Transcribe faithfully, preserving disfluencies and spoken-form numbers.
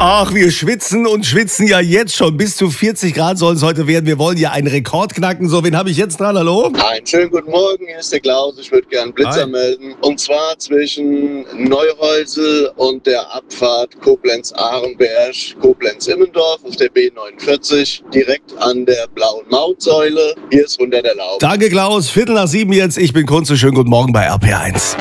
Ach, wir schwitzen und schwitzen ja jetzt schon. Bis zu vierzig Grad sollen es heute werden. Wir wollen ja einen Rekord knacken. So, wen habe ich jetzt dran? Hallo? Einen schönen guten Morgen, hier ist der Klaus. Ich würde gerne Blitzer Hi. melden. Und zwar zwischen Neuhäusel und der Abfahrt Koblenz-Ahrenberg, Koblenz-Immendorf auf der B neunundvierzig, direkt an der blauen Mautsäule. Hier ist runter der Lauf. Danke, Klaus. Viertel nach sieben jetzt. Ich bin Kunze. Schönen guten Morgen bei R P eins.